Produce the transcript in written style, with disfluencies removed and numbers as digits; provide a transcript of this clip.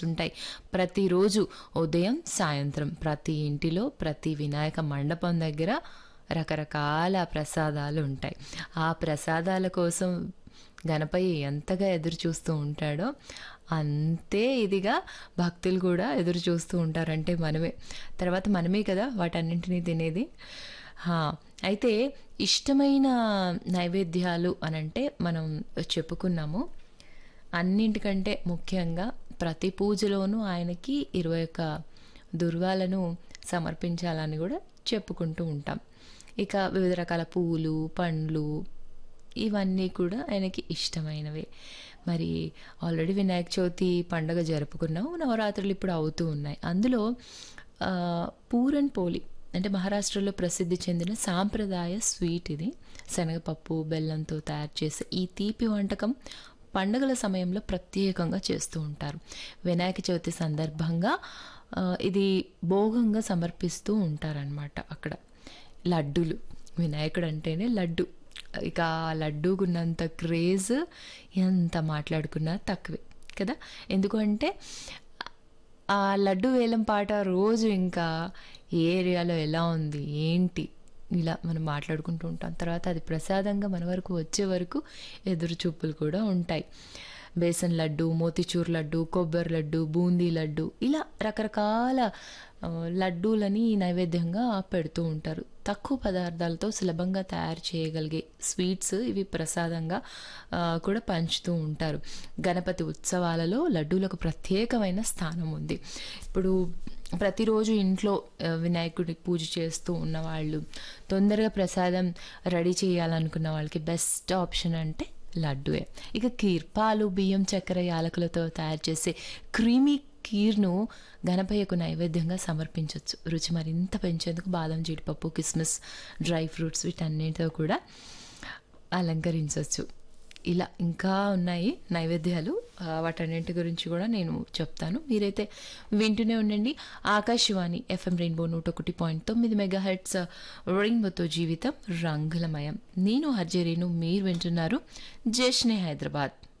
ఉంటాయి. ప్రతిరోజు ఉదయం, సాయంత్రం ప్రతి ఇంటిలో, ప్రతి వినాయక మండపం దగ్గర రకరకాల ప్రసాదాలు ఉంటాయి. ఆ ప్రసాదాల కోసం గణపయ్య ఎంతగా ఎదురు చూస్తూ ఉంటాడో అంతే ఇదిగా భక్తులు కూడా ఎదురు చూస్తూ ఉంటారంటే మనమే. తర్వాత మనమే కదా వాటన్నింటినీ తినేది. హా, అయితే ఇష్టమైన నైవేద్యాలు అనంటే మనం చెప్పుకున్నాము. అన్నింటికంటే ముఖ్యంగా ప్రతి పూజలోనూ ఆయనకి 21 దుర్వాలను సమర్పించాలని కూడా చెప్పుకుంటూ ఉంటాం. ఇక వివిధ రకాల పూలు, పండ్లు ఇవన్నీ కూడా ఆయనకి ఇష్టమైనవే. మరి ఆల్రెడీ వినాయక చవితి పండుగ జరుపుకున్నాం, నవరాత్రులు ఇప్పుడు అవుతూ ఉన్నాయి. అందులో పూరన్ పోలి అంటే మహారాష్ట్రలో ప్రసిద్ధి చెందిన సాంప్రదాయ స్వీట్ ఇది. శనగపప్పు, బెల్లంతో తయారు చేసే ఈ తీపి వంటకం పండుగల సమయంలో ప్రత్యేకంగా చేస్తూ ఉంటారు. వినాయక చవితి సందర్భంగా ఇది భోగంగా సమర్పిస్తూ ఉంటారనమాట అక్కడ. లడ్డూలు, వినాయకుడు అంటేనే లడ్డు. ఇక ఆ లడ్డూకున్నంత క్రేజ్ ఎంత మాట్లాడుకున్నా తక్కువే కదా. ఎందుకంటే ఆ లడ్డు వేలం పాట రోజు ఇంకా ఏ ఏరియాలో ఎలా ఉంది ఏంటి ఇలా మనం మాట్లాడుకుంటూ ఉంటాం. తర్వాత అది ప్రసాదంగా మన వరకు వచ్చే వరకు ఎదురు చూపులు కూడా ఉంటాయి. బేసన్ లడ్డు, మోతిచూర్ లడ్డు, కొబ్బరి లడ్డు, బూందీ లడ్డు ఇలా రకరకాల లడ్డూలని నైవేద్యంగా పెడుతూ ఉంటారు. తక్కువ పదార్థాలతో సులభంగా తయారు చేయగలిగే స్వీట్స్ ఇవి ప్రసాదంగా కూడా పంచుతూ ఉంటారు. గణపతి ఉత్సవాలలో లడ్డూలకు ప్రత్యేకమైన స్థానం ఉంది. ఇప్పుడు ప్రతిరోజు ఇంట్లో వినాయకుడికి పూజ చేస్తూ ఉన్నవాళ్ళు, తొందరగా ప్రసాదం రెడీ చేయాలనుకున్న వాళ్ళకి బెస్ట్ ఆప్షన్ అంటే లడ్డుయే. ఇక కీర్, పాలు, బియ్యం, చక్కెర, యాలకులతో తయారు చేసే క్రీమీ కీర్ను గణపయ్యకు నైవేద్యంగా సమర్పించవచ్చు. రుచి మరింత పెంచేందుకు బాదం, జీడిపప్పు, కిస్మిస్, డ్రై ఫ్రూట్స్ వీటన్నిటితో కూడా అలంకరించవచ్చు. ఇలా ఇంకా ఉన్నాయి నైవేద్యాలు. వాటన్నింటి గురించి కూడా నేను చెప్తాను. మీరైతే వింటూనే ఉండండి. ఆకాశవాణి FM రెయిన్బో 101.9 మెగాహెర్ట్జ్ రెయిన్బోతో జీవితం రంగులమయం. నేను హర్జరీను, మీరు వింటున్నారు జశ్నే హైదరాబాద్.